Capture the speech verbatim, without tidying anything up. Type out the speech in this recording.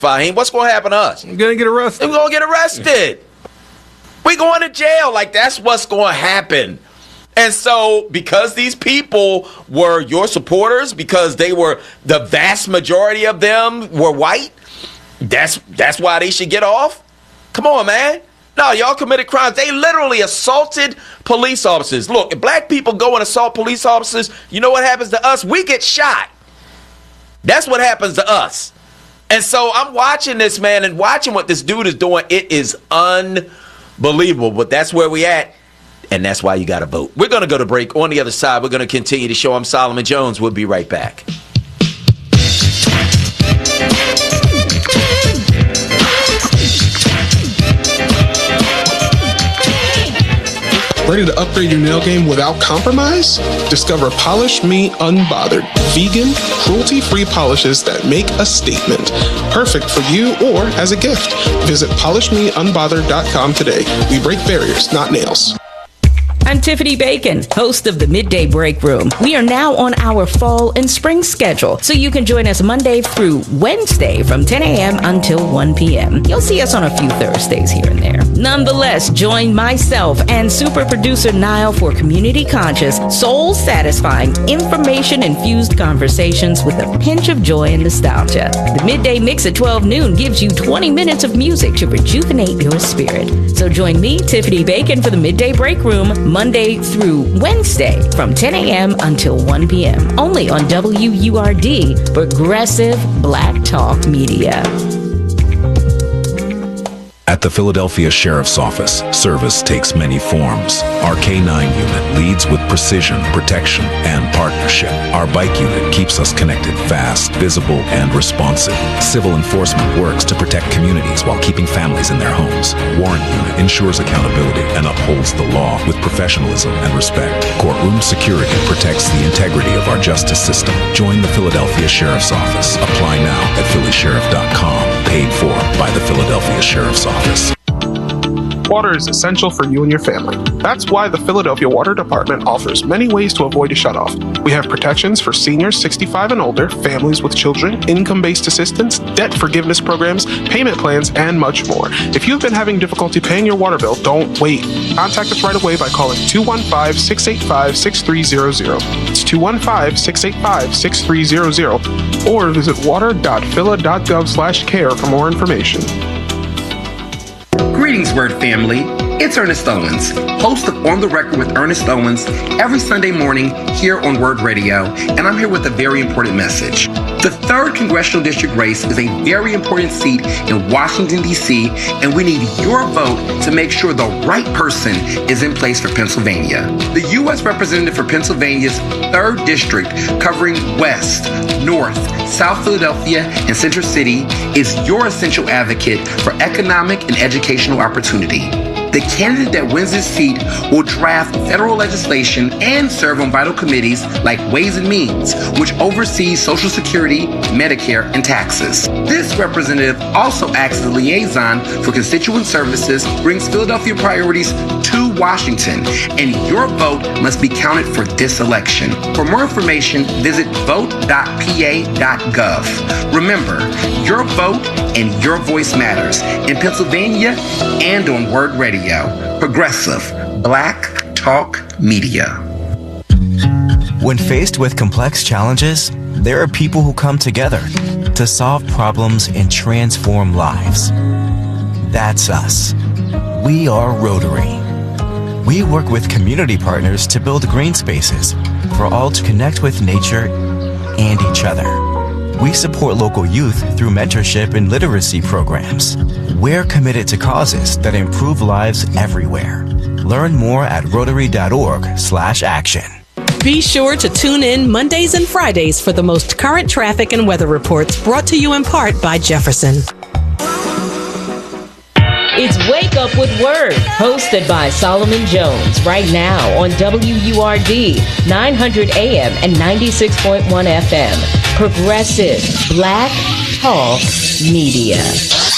Fahim, what's going to happen to us? You're going to get arrested. We're going to get arrested. We're going to jail. Like, that's what's going to happen. And so, because these people were your supporters, because they were, the vast majority of them were white, that's that's why they should get off? Come on, man. No, y'all committed crimes. They literally assaulted police officers. Look, if black people go and assault police officers, you know what happens to us? We get shot. That's what happens to us. And so I'm watching this, man, and watching what this dude is doing. It is unbelievable. But that's where we at. And that's why you got to vote. We're going to go to break. On the other side, we're going to continue the show. I'm Solomon Jones. We'll be right back. Ready to upgrade your nail game without compromise? Discover Polish Me Unbothered, vegan, cruelty-free polishes that make a statement. Perfect for you or as a gift. Visit polish me unbothered dot com today. We break barriers, not nails. I'm Tiffany Bacon, host of the Midday Break Room. We are now on our fall and spring schedule, so you can join us Monday through Wednesday from ten a.m. until one p.m. You'll see us on a few Thursdays here and there. Nonetheless, join myself and super producer Niall for community-conscious, soul-satisfying, information-infused conversations with a pinch of joy and nostalgia. The Midday Mix at twelve noon gives you twenty minutes of music to rejuvenate your spirit. So join me, Tiffany Bacon, for the Midday Break Room, Monday through Wednesday from ten a.m. until one p.m. Only on W U R D, Progressive Black Talk Media. At the Philadelphia Sheriff's Office, service takes many forms. Our K nine unit leads with precision, protection, and partnership. Our bike unit keeps us connected fast, visible, and responsive. Civil enforcement works to protect communities while keeping families in their homes. Warrant unit ensures accountability and upholds the law with professionalism and respect. Courtroom security protects the integrity of our justice system. Join the Philadelphia Sheriff's Office. Apply now at philly sheriff dot com. Paid for by the Philadelphia Sheriff's Office. Water is essential for you and your family. That's why the Philadelphia Water Department offers many ways to avoid a shutoff. We have protections for seniors sixty-five and older, families with children, income-based assistance, debt forgiveness programs, payment plans, and much more. If you've been having difficulty paying your water bill, don't wait. Contact us right away by calling two one five, six eight five, six three zero zero. It's two one five, six eight five, six three zero zero. Or visit water dot phila dot gov slash care for more information. Greetings, Word family. It's Ernest Owens, host of On the Record with Ernest Owens, every Sunday morning here on Word Radio, and I'm here with a very important message. The third Congressional District race is a very important seat in Washington, D C, and we need your vote to make sure the right person is in place for Pennsylvania. The U S representative for Pennsylvania's third District, covering West, North, South Philadelphia, and Center City, is your essential advocate for economic and educational opportunity. The candidate that wins this seat will draft federal legislation and serve on vital committees like Ways and Means, which oversees Social Security, Medicare, and taxes. This representative also acts as a liaison for constituent services, brings Philadelphia priorities to Washington, and your vote must be counted for this election. For more information, visit vote dot p a dot gov. Remember, your vote and your voice matters in Pennsylvania and on Word Radio. Progressive Black Talk Media. When faced with complex challenges, there are people who come together to solve problems and transform lives. That's us. We are Rotary. We work with community partners to build green spaces for all to connect with nature and each other. We support local youth through mentorship and literacy programs. We're committed to causes that improve lives everywhere. Learn more at rotary dot org slash action. Be sure to tune in Mondays and Fridays for the most current traffic and weather reports, brought to you in part by Jefferson. It's Wake Up with Word, hosted by Solomon Jones, right now on W U R D, nine hundred A M and ninety-six point one F M. Progressive Black Talk Media.